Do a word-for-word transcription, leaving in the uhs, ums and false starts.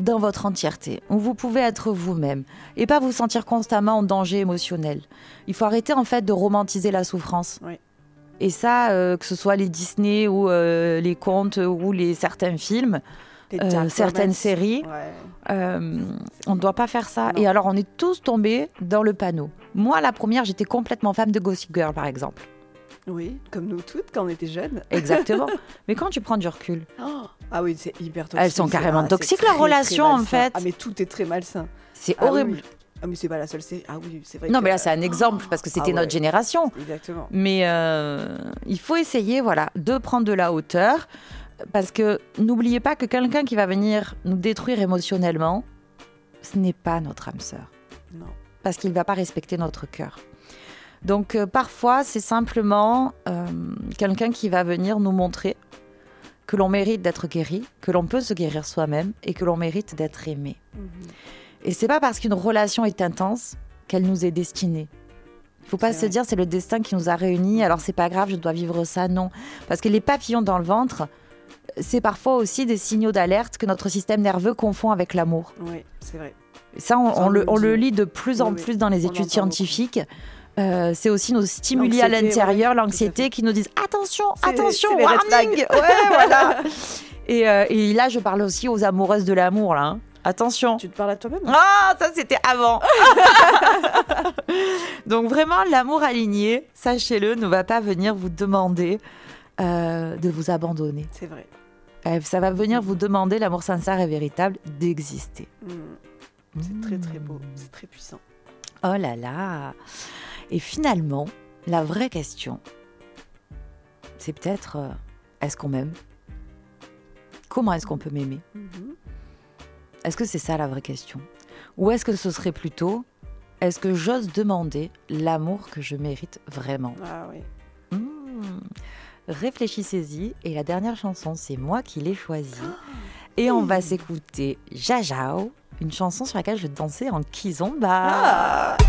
dans votre entièreté, où vous pouvez être vous-même et pas vous sentir constamment en danger émotionnel. Il faut arrêter en fait de romantiser la souffrance. Oui. Et ça, euh, que ce soit les Disney ou euh, les contes ou les certains films, Les euh, dark certaines romance. séries, Ouais. euh, on ne doit pas faire ça. Non. Et alors, on est tous tombés dans le panneau. Moi, la première, j'étais complètement fan de Gossip Girl, par exemple. Oui, comme nous toutes quand on était jeunes. Exactement. Mais quand tu prends du recul, Oh, ah oui, c'est hyper toxique. elles sont carrément Ah, c'est toxiques, très, leurs très relations, en malsain. fait. Ah mais tout est très malsain. C'est Ah oui, horrible. oui. Ah mais c'est pas la seule série. Ah oui, c'est vrai. Non, que- mais là, c'est un exemple, parce que c'était Ah ouais. notre génération. Exactement. Mais euh, il faut essayer, voilà, de prendre de la hauteur. Parce que n'oubliez pas que quelqu'un qui va venir nous détruire émotionnellement, ce n'est pas notre âme sœur. Non. Parce qu'il ne va pas respecter notre cœur. Donc euh, parfois, c'est simplement euh, quelqu'un qui va venir nous montrer que l'on mérite d'être guéri, que l'on peut se guérir soi-même et que l'on mérite d'être aimé. Mhm. Et c'est pas parce qu'une relation est intense qu'elle nous est destinée. Il ne faut pas C'est se vrai. dire c'est le destin qui nous a réunis, alors c'est pas grave, je dois vivre ça. Non. Parce que les papillons dans le ventre, c'est parfois aussi des signaux d'alerte que notre système nerveux confond avec l'amour. Oui, c'est vrai. Et ça, on, Ça, on on le, le on le dit. lit de plus en Oui, oui. plus dans les On études l'entend scientifiques. Euh, c'est aussi nos stimuli à L'anxiété, l'intérieur, ouais, tout à l'anxiété fait. qui nous disent attention, C'est- attention, c'est les red warning. flags. Ouais, voilà. Et, euh, et là, je parle aussi aux amoureuses de l'amour, là. hein. Attention. Tu te parles à toi-même hein Ah, ça c'était avant. Donc vraiment, l'amour aligné, sachez-le, ne va pas venir vous demander euh, de vous abandonner. C'est vrai. Euh, Ça va venir vous demander, l'amour sincère et véritable, d'exister. Mm. C'est très très beau. C'est très puissant. Oh là là. Et finalement, la vraie question, c'est peut-être, euh, est-ce qu'on m'aime ? Comment est-ce qu'on peut m'aimer ? Mhm. Est-ce que c'est ça la vraie question ? Ou est-ce que ce serait plutôt, est-ce que j'ose demander l'amour que je mérite vraiment ? Ah oui. Mmh. Réfléchissez-y. Et la dernière chanson, c'est moi qui l'ai choisie. Et on va s'écouter Jajao, une chanson sur laquelle je dansais en kizomba. Ah